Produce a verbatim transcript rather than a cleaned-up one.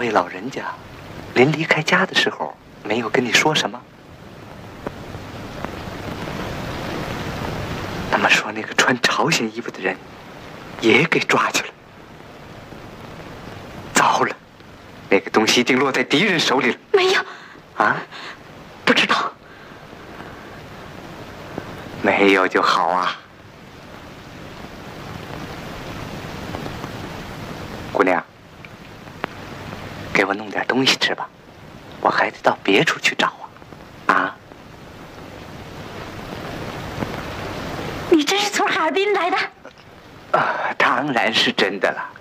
位老人家临离开家的时候没有跟你说什么？那么说，那个穿朝鲜衣服的人也给抓去了。糟了，那个东西已经落在敌人手里了。 没有。 啊？ 不知道。 没有就好啊。姑娘，给我弄点东西吃吧，我还得到别处去找啊。啊？ 你真是从哈尔滨来的？ 啊，当然是真的了。